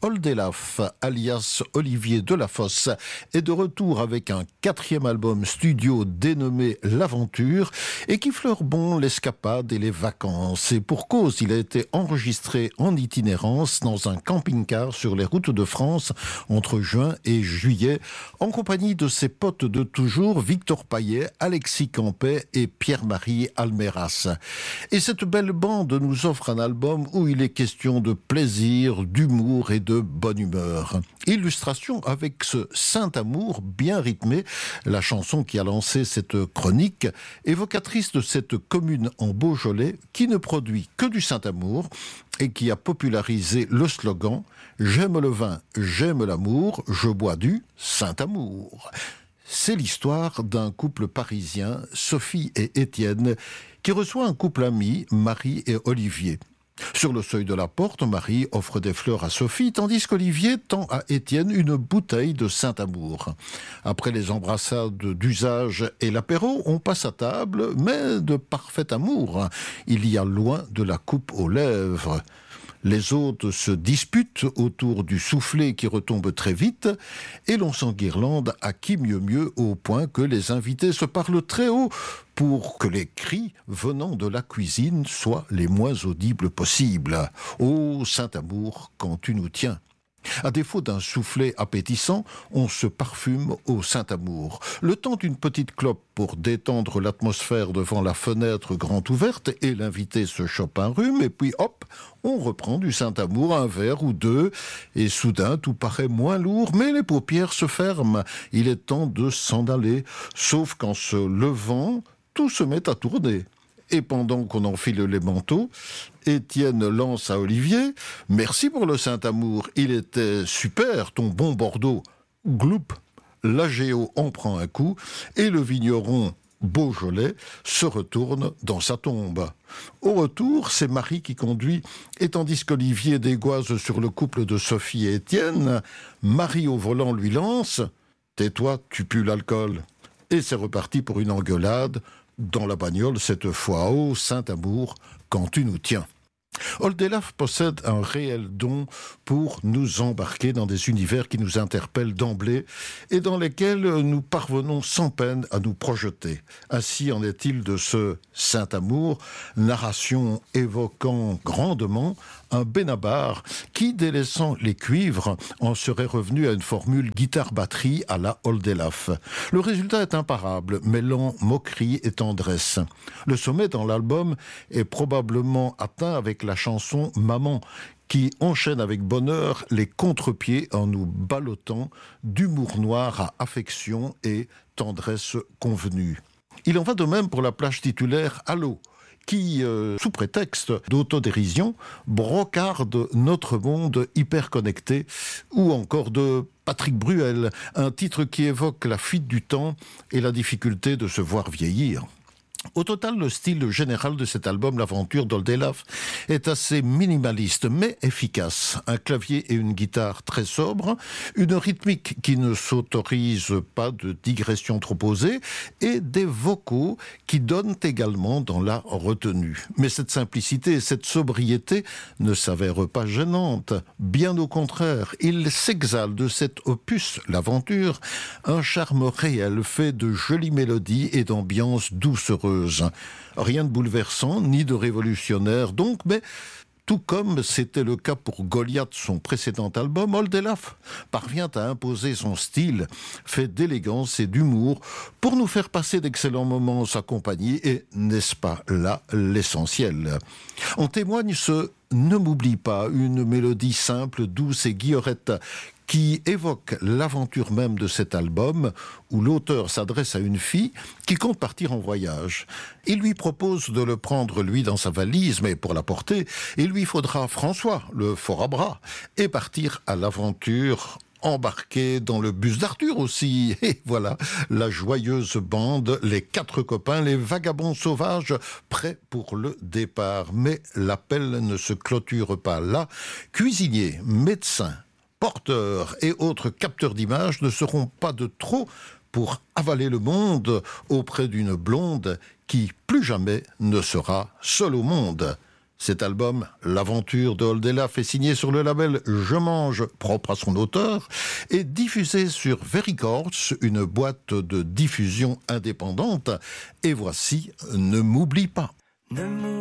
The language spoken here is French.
Oldelaf, alias Olivier Delafosse, est de retour avec un 4e album studio dénommé L'Aventure et qui fleure bon l'escapade et les vacances. Et pour cause, il a été enregistré en itinérance dans un camping-car sur les routes de France entre juin et juillet, en compagnie de ses potes de toujours, Victor Paillet, Alexis Campet et Pierre-Marie Almeras. Et cette belle bande nous offre un album où il est question de plaisir, d'humour et de bonne humeur. Illustration avec ce Saint-Amour bien rythmé, la chanson qui a lancé cette chronique, évocatrice de cette commune en Beaujolais qui ne produit que du Saint-Amour et qui a popularisé le slogan « J'aime le vin, j'aime l'amour, je bois du Saint-Amour ». C'est l'histoire d'un couple parisien, Sophie et Étienne, qui reçoit un couple ami, Marie et Olivier. Sur le seuil de la porte, Marie offre des fleurs à Sophie, tandis qu'Olivier tend à Étienne une bouteille de Saint-Amour. Après les embrassades d'usage et l'apéro, on passe à table, mais de parfait amour. Il y a loin de la coupe aux lèvres. Les hôtes se disputent autour du soufflet qui retombe très vite et l'on s'enguirlande à qui mieux au point que les invités se parlent très haut pour que les cris venant de la cuisine soient les moins audibles possibles. Ô Saint-Amour, quand tu nous tiens! À défaut d'un soufflet appétissant, on se parfume au Saint-Amour. Le temps d'une petite clope pour détendre l'atmosphère devant la fenêtre grande ouverte et l'invité se chope un rhume et puis hop, on reprend du Saint-Amour, un verre ou deux et soudain tout paraît moins lourd mais les paupières se ferment. Il est temps de s'en aller, sauf qu'en se levant, tout se met à tourner. Et pendant qu'on enfile les manteaux, Étienne lance à Olivier « Merci pour le Saint-Amour, il était super, ton bon Bordeaux. » Gloup, la géo en prend un coup et le vigneron Beaujolais se retourne dans sa tombe. Au retour, c'est Marie qui conduit, et tandis qu'Olivier dégoise sur le couple de Sophie et Étienne, Marie au volant lui lance « Tais-toi, tu pues l'alcool. » Et c'est reparti pour une engueulade, dans la bagnole cette fois. Ô Saint-Amour, quand tu nous tiens. Oldelaf possède un réel don pour nous embarquer dans des univers qui nous interpellent d'emblée et dans lesquels nous parvenons sans peine à nous projeter. Ainsi en est-il de ce Saint-Amour, narration évoquant grandement un Benabar qui, délaissant les cuivres, en serait revenu à une formule guitare-batterie à la Oldelaf. Le résultat est imparable, mêlant moquerie et tendresse. Le sommet dans l'album est probablement atteint avec la chanson « Maman », qui enchaîne avec bonheur les contre-pieds en nous ballottant d'humour noir à affection et tendresse convenue. Il en va de même pour la plage titulaire « Allô », qui, sous prétexte d'autodérision, brocarde notre monde hyper connecté, ou encore de Patrick Bruel, un titre qui évoque la fuite du temps et la difficulté de se voir vieillir. Au total, le style général de cet album, L'Aventure d'Oldelaf, est assez minimaliste mais efficace. Un clavier et une guitare très sobres, une rythmique qui ne s'autorise pas de digressions trop osées et des vocaux qui donnent également dans la retenue. Mais cette simplicité et cette sobriété ne s'avèrent pas gênantes. Bien au contraire, il s'exhale de cet opus, L'Aventure, un charme réel fait de jolies mélodies et d'ambiances doucereuses. Rien de bouleversant, ni de révolutionnaire donc, mais tout comme c'était le cas pour Goliath, son précédent album, Oldelaf parvient à imposer son style, fait d'élégance et d'humour, pour nous faire passer d'excellents moments en sa compagnie, et n'est-ce pas là l'essentiel? En témoigne ce « Ne m'oublie pas », une mélodie simple, douce et guillerette, qui évoque l'aventure même de cet album, où l'auteur s'adresse à une fille qui compte partir en voyage. Il lui propose de le prendre, lui, dans sa valise, mais pour la porter, il lui faudra François, le fort à bras, et partir à l'aventure, embarqué dans le bus d'Arthur aussi. Et voilà, la joyeuse bande, les 4 copains, les vagabonds sauvages, prêts pour le départ. Mais l'appel ne se clôture pas là. Cuisiniers, médecins, porteurs et autres capteurs d'images ne seront pas de trop pour avaler le monde auprès d'une blonde qui plus jamais ne sera seule au monde. Cet album, L'aventure de Old Ella, fait signer sur le label Je Mange, propre à son auteur, et diffusé sur Vericords, une boîte de diffusion indépendante. Et voici Ne m'oublie pas.